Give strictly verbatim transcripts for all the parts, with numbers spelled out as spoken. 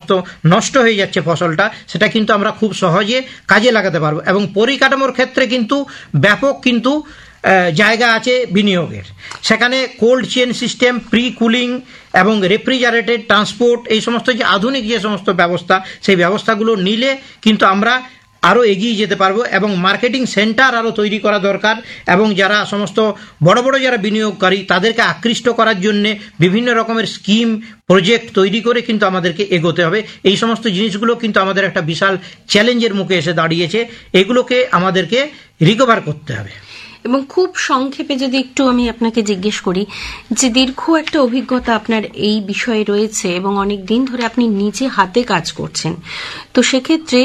সমস্ত নষ্ট হয়ে যাচ্ছে ফসলটা, সেটা কিন্তু আমরা খুব সহজে কাজে লাগাতে পারবো। এবং পরিকাঠামোর ক্ষেত্রে কিন্তু ব্যাপক কিন্তু জায়গা আছে বিনিয়োগের। সেখানে cold chain system, pre cooling এবং রেফ্রিজারেটেড ট্রান্সপোর্ট, এই সমস্ত যে আধুনিক যে সমস্ত ব্যবস্থা, সেই ব্যবস্থাগুলো নিলে কিন্তু আমরা আরও এগিয়ে যেতে পারবো। এবং মার্কেটিং সেন্টার আরও তৈরি করা দরকার, এবং যারা সমস্ত বড় বড় যারা বিনিয়োগকারী তাদেরকে আকৃষ্ট করার জন্যে বিভিন্ন রকমের স্কিম প্রজেক্ট তৈরি করে কিন্তু আমাদেরকে এগোতে হবে। এই সমস্ত জিনিসগুলো কিন্তু আমাদের একটা বিশাল চ্যালেঞ্জের মুখে এসে দাঁড়িয়েছে, এগুলোকে আমাদেরকে রিকভার করতে হবে। এবং খুব সংক্ষেপে যদি একটু আমি আপনাকে জিজ্ঞেস করি, যে দীর্ঘ একটা অভিজ্ঞতা আপনার এই বিষয়ে রয়েছে এবং অনেক দিন ধরে আপনি নিজে হাতে কাজ করছেন, তো সেক্ষেত্রে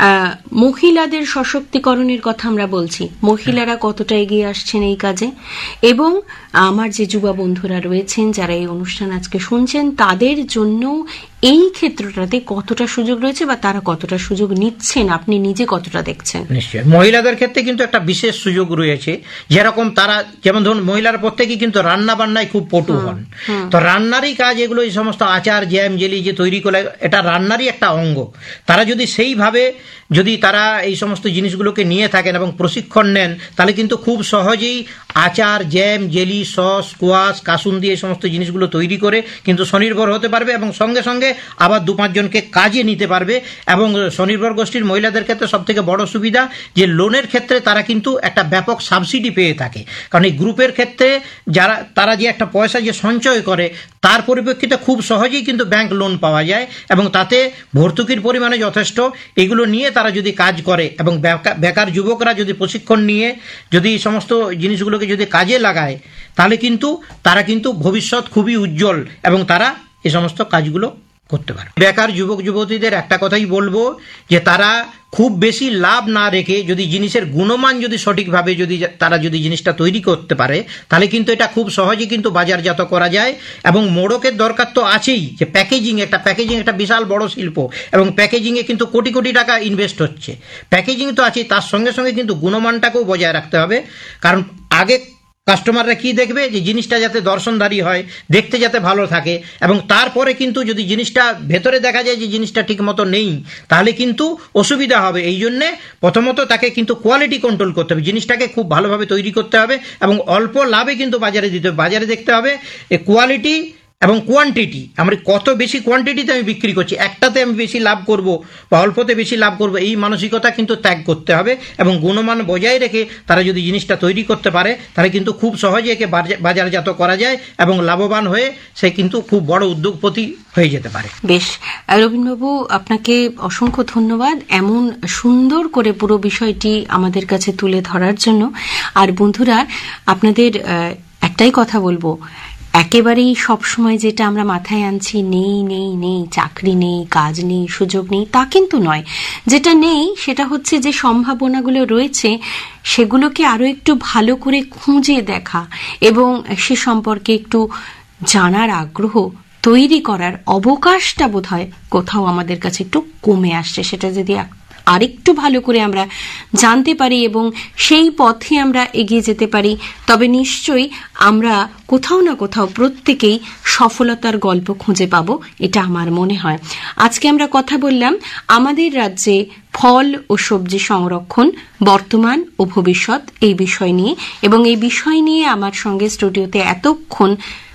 মহিলাদের সশক্তিকরণের কথা আমরা বলছি, মহিলারা কতটা এগিয়ে আসছেন এই কাজে, এবং আমার যে যুবা বন্ধুরা রয়েছেন যারা এই অনুষ্ঠান আজকে শুনছেন তাদের জন্য এই ক্ষেত্রটাতে কতটা সুযোগ রয়েছে বা তারা কতটা সুযোগ নিচ্ছেন, আপনি নিজে কতটা দেখছেন? নিশ্চয়ই মহিলাদের ক্ষেত্রে কিন্তু একটা বিশেষ সুযোগ রয়েছে। যেরকম তারা, যেমন ধরুন মহিলারা প্রত্যেকেই কিন্তু রান্না বান্নায় খুব পটু হন, তো রান্নারই কাজ এগুলো, এই সমস্ত আচার জ্যাম জেলি যে তৈরি করে, এটা রান্নারই একটা অঙ্গ। তারা যদি সেইভাবে যদি তারা এই সমস্ত জিনিসগুলোকে নিয়ে থাকেন এবং প্রশিক্ষণ নেন, তাহলে কিন্তু খুব সহজেই আচার jam jelly sauce quash kasundi এই সমস্ত জিনিসগুলো তৈরি করে কিন্তু স্বনির্ভর হতে পারবে, এবং সঙ্গে সঙ্গে আবার দু পাঁচজনকে কাজে নিতে পারবে। এবং স্বনির্ভর গোষ্ঠীর মহিলাদের ক্ষেত্রে সবথেকে বড় সুবিধা যে লোনের ক্ষেত্রে তারা কিন্তু একটা ব্যাপক সাবসিডি পেয়ে থাকে। কারণ এই গ্রুপের ক্ষেত্রে যারা তারা যে একটা পয়সা যে সঞ্চয় করে তার পরিপ্রেক্ষিতে খুব সহজেই কিন্তু ব্যাংক লোন পাওয়া যায়, এবং তাতে ভর্তুকির পরিমাণে যথেষ্ট। এগুলো নিয়ে তারা যদি কাজ করে এবং বেকার যুবকরা যদি প্রশিক্ষণ নিয়ে যদি এই সমস্ত জিনিসগুলোকে যদি কাজে লাগায়, তাহলে কিন্তু তারা কিন্তু ভবিষ্যৎ খুবই উজ্জ্বল এবং তারা এই সমস্ত কাজগুলো করতে পারে। বেকার যুবক যুবতীদের একটা কথাই বলবো, যে তারা খুব বেশি লাভ না রেখে যদি জিনিসের গুণমান যদি সঠিকভাবে যদি তারা যদি জিনিসটা তৈরি করতে পারে, তাহলে কিন্তু এটা খুব সহজে কিন্তু বাজারজাত করা যায়। এবং মোড়কের দরকার তো আছেই, যে প্যাকেজিং, একটা প্যাকেজিং একটা বিশাল বড় শিল্প, এবং প্যাকেজিংয়ে কিন্তু কোটি কোটি টাকা ইনভেস্ট হচ্ছে। প্যাকেজিং তো আছেই, তার সঙ্গে সঙ্গে কিন্তু গুণমানটাকেও বজায় রাখতে হবে। কারণ আগে কাস্টমাররা কি দেখবে, যে জিনিসটা যাতে দর্শনধারী হয়, দেখতে যাতে ভালো থাকে, এবং তারপরে কিন্তু যদি জিনিসটা ভেতরে দেখা যায় যে জিনিসটা ঠিক মতো নেই, তাহলে কিন্তু অসুবিধা হবে। এই জন্যে প্রথমত তাকে কিন্তু কোয়ালিটি কন্ট্রোল করতে হবে, জিনিসটাকে খুব ভালোভাবে তৈরি করতে হবে, এবং অল্প লাভে কিন্তু বাজারে দিতে হবে। বাজারে দেখতে হবে এ কোয়ালিটি এবং কোয়ান্টিটি, আমরা কত বেশি কোয়ান্টিটিতে আমি বিক্রি করছি, একটাতে আমি বেশি লাভ করব বা অল্পতে বেশি লাভ করব, এই মানসিকতা কিন্তু ত্যাগ করতে হবে। এবং গুণমান বজায় রেখে তারা যদি জিনিসটা তৈরি করতে পারে, তাহলে কিন্তু খুব সহজে একে বাজারজাত করা যায় এবং লাভবান হয়ে সে কিন্তু খুব বড় উদ্যোগপতি হয়ে যেতে পারে। বেশ, রবীন্দ্রবাবু আপনাকে অসংখ্য ধন্যবাদ এমন সুন্দর করে পুরো বিষয়টি আমাদের কাছে তুলে ধরার জন্য। আর বন্ধুরা, আপনাদের একটাই কথা বলবো, একেবারেই সবসময় যেটা আমরা মাথায় আনছি নেই নেই নেই, চাকরি নেই, কাজ নেই, সুযোগ নেই, তা কিন্তু নয়। যেটা নেই সেটা হচ্ছে যে সম্ভাবনাগুলো রয়েছে সেগুলোকে আরো একটু ভালো করে খুঁজে দেখা এবং সে সম্পর্কে একটু জানার আগ্রহ তৈরি করার অবকাশটা বোধহয় কোথাও আমাদের কাছে একটু কমে আসছে। সেটা যদি আরেকটু ভালো করে আমরা জানতে পারি এবং সেই পথে আমরা এগিয়ে যেতে পারি, তবে নিশ্চয়ই আমরা কোথাও না কোথাও প্রত্যেকেই সফলতার গল্প খুঁজে পাবো, এটা আমার মনে হয়। আজকে আমরা কথা বললাম আমাদের রাজ্যে ফল ও সবজি সংরক্ষণ বর্তমান ও ভবিষ্যৎ এই বিষয় নিয়ে, এবং এই বিষয় নিয়ে আমার সঙ্গে স্টুডিওতে এতক্ষণ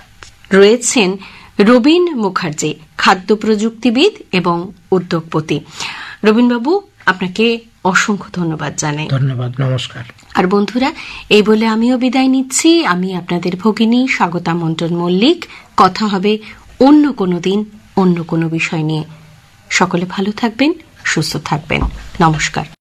রয়েছেন রবীন মুখার্জি, খাদ্য প্রযুক্তিবিদ এবং উদ্যোগপতি। রবীনবাবু, আপনাকে অসংখ্য ধন্যবাদ জানাই। ধন্যবাদ, নমস্কার। আর বন্ধুরা, এই বলে আমিও বিদায় নিচ্ছি। আমি আপনাদের ভগিনী স্বাগতা মন্ডল মল্লিক। কথা হবে অন্য কোনো দিন অন্য কোনো বিষয় নিয়ে। সকলে ভালো থাকবেন, সুস্থ থাকবেন। নমস্কার।